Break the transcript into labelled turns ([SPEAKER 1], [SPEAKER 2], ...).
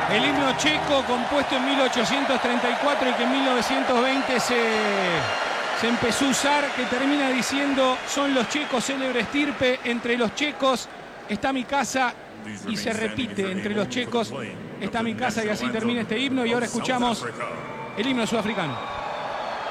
[SPEAKER 1] El himno checo, compuesto en 1834 y que en 1920 se empezó a usar, que termina diciendo: son los checos, célebre estirpe, entre los checos está mi casa, y se repite: entre los checos está mi casa, y así termina este himno. Y ahora escuchamos el himno sudafricano.